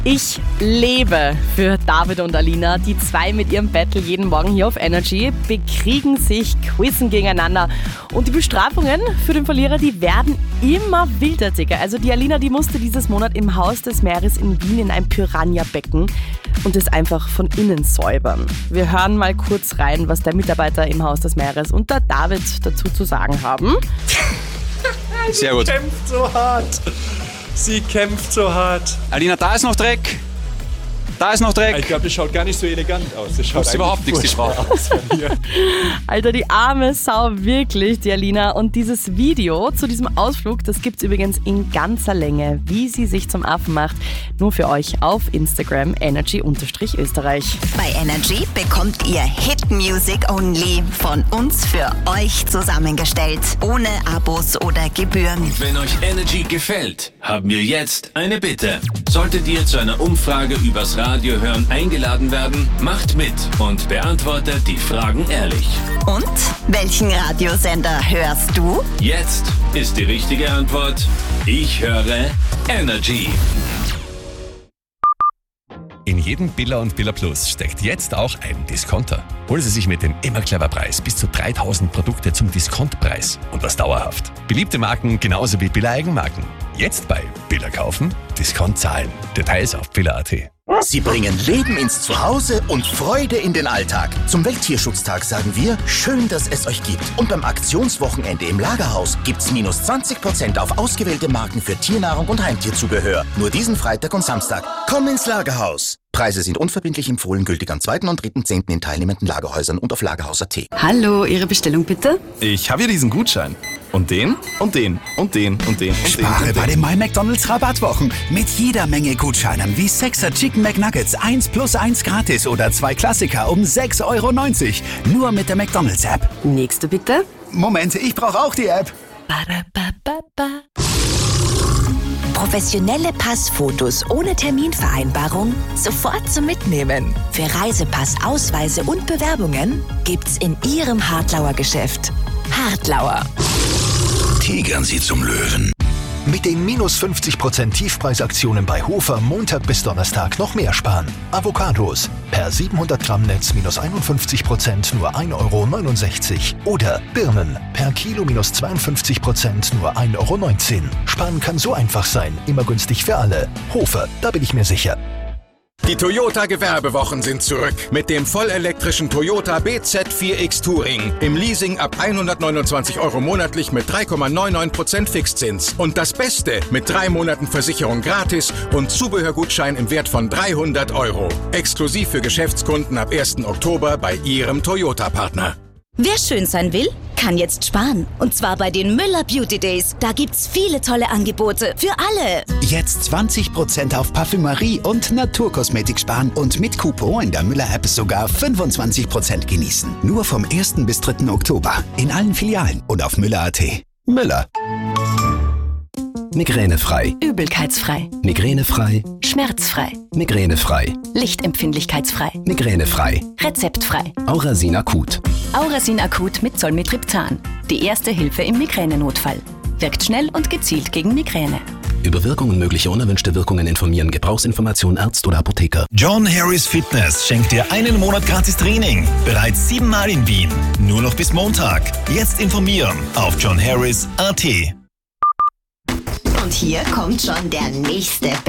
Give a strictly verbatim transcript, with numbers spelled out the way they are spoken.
Ich lebe für David und Alina. Die zwei mit ihrem Battle jeden Morgen hier auf Energy bekriegen sich, quizzen gegeneinander. Und die Bestrafungen für den Verlierer, die werden immer wildertiger. Also die Alina, die musste dieses Monat im Haus des Meeres in Wien in ein Piranha-Becken und es einfach von innen säubern. Wir hören mal kurz rein, was der Mitarbeiter im Haus des Meeres und der David dazu zu sagen haben. Sehr gut. Sie kämpft so hart. Sie kämpft so hart. Alina, da ist noch Dreck. Da ist noch Dreck. Ich glaube, das schaut gar nicht so elegant aus. Das schaut Tust überhaupt nichts, die Frau. aus von mir. Alter, die arme Sau, wirklich, die Alina. Und dieses Video zu diesem Ausflug, das gibt's übrigens in ganzer Länge, wie sie sich zum Affen macht. Nur für euch auf Instagram, energy-österreich. Bei Energy bekommt ihr Hit Music Only von uns für euch zusammengestellt. Ohne Abos oder Gebühren. Wenn euch Energy gefällt, haben wir jetzt eine Bitte. Solltet ihr zu einer Umfrage übers Radio hören eingeladen werden, macht mit und beantwortet die Fragen ehrlich. Und welchen Radiosender hörst du? Jetzt ist die richtige Antwort: Ich höre Energy. In jedem Billa und Billa Plus steckt jetzt auch ein Discounter. Holen Sie sich mit dem Immer Clever Preis bis zu dreitausend Produkte zum Diskontpreis und das dauerhaft. Beliebte Marken genauso wie Billa Eigenmarken. Jetzt bei Billa kaufen, Discount zahlen. Details auf billa punkt at. Sie bringen Leben ins Zuhause und Freude in den Alltag. Zum Welttierschutztag sagen wir, schön, dass es euch gibt. Und beim Aktionswochenende im Lagerhaus gibt's minus zwanzig Prozent auf ausgewählte Marken für Tiernahrung und Heimtierzubehör. Nur diesen Freitag und Samstag. Komm ins Lagerhaus. Preise sind unverbindlich empfohlen, gültig am zweiten und dritten zehnten in teilnehmenden Lagerhäusern und auf lagerhaus punkt at. Hallo, Ihre Bestellung bitte? Ich habe hier diesen Gutschein. Und den, und den, und den, und den, und Spare den. bei den My McDonald's Rabattwochen mit jeder Menge Gutscheinen wie sechser Chicken McNuggets eins plus eins gratis oder zwei Klassiker um sechs Euro neunzig. Nur mit der McDonald's App. Nächste bitte. Moment, ich brauche auch die App. Professionelle Passfotos ohne Terminvereinbarung sofort zum Mitnehmen. Für Reisepass, Ausweise und Bewerbungen gibt's in Ihrem Hartlauer Geschäft. Hartlauer. Tigern Sie zum Löwen. Mit den minus fünfzig Prozent Tiefpreisaktionen bei Hofer Montag bis Donnerstag noch mehr sparen. Avocados per siebenhundert Gramm Netz minus einundfünfzig Prozent nur ein Euro neunundsechzig. Oder Birnen per Kilo minus zweiundfünfzig Prozent nur ein Euro neunzehn. Sparen kann so einfach sein, immer günstig für alle. Hofer, da bin ich mir sicher. Die Toyota-Gewerbewochen sind zurück mit dem vollelektrischen Toyota B Z vier X Touring. Im Leasing ab hundertneunundzwanzig Euro monatlich mit drei Komma neunundneunzig Prozent Fixzins. Und das Beste, mit drei Monaten Versicherung gratis und Zubehörgutschein im Wert von dreihundert Euro. Exklusiv für Geschäftskunden ab ersten Oktober bei Ihrem Toyota-Partner. Wer schön sein will, kann jetzt sparen. Und zwar bei den Müller Beauty Days. Da gibt's viele tolle Angebote für alle. Jetzt zwanzig Prozent auf Parfümerie und Naturkosmetik sparen und mit Coupon in der Müller-App sogar fünfundzwanzig Prozent genießen. Nur vom ersten bis dritten Oktober. In allen Filialen und auf müller punkt at. Müller. Migränefrei. Übelkeitsfrei. Migränefrei. Schmerzfrei. Migränefrei. Lichtempfindlichkeitsfrei. Migränefrei. Rezeptfrei. Aurasin Akut. Aurasin Akut mit Zolmitriptan. Die erste Hilfe im Migränenotfall. Wirkt schnell und gezielt gegen Migräne. Über Wirkung und mögliche unerwünschte Wirkungen informieren. Gebrauchsinformation Arzt oder Apotheker. John Harris Fitness schenkt dir einen Monat gratis Training. Bereits siebenmal in Wien. Nur noch bis Montag. Jetzt informieren auf john harris punkt at. Und hier kommt schon der nächste